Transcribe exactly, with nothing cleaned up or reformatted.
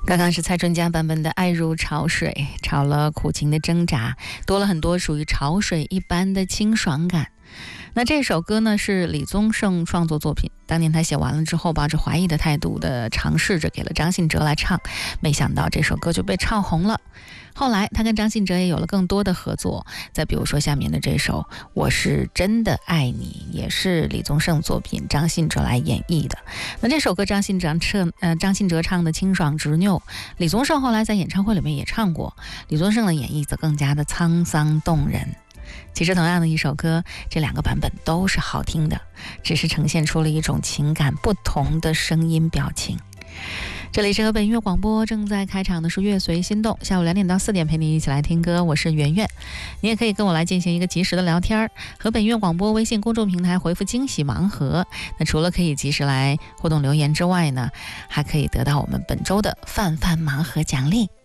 刚刚是蔡淳佳版本的《爱如潮水》，少了苦情的挣扎，多了很多属于潮水一般的清爽感。那这首歌呢是李宗盛创作作品，当年他写完了之后，抱着怀疑的态度的尝试着给了张信哲来唱，没想到这首歌就被唱红了。后来他跟张信哲也有了更多的合作，再比如说下面的这首《我是真的爱你》，也是李宗盛作品，张信哲来演绎的。那这首歌张信哲唱呃张信哲唱的清爽执拗，李宗盛后来在演唱会里面也唱过，李宗盛的演绎则更加的沧桑动人。其实同样的一首歌，这两个版本都是好听的，只是呈现出了一种情感不同的声音表情。这里是河北音乐广播，正在开场的是乐随心动，下午两点到四点陪你一起来听歌，我是圆圆。你也可以跟我来进行一个及时的聊天，河北音乐广播微信公众平台回复惊喜盲盒，那除了可以及时来互动留言之外呢，还可以得到我们本周的泛泛盲盒奖励。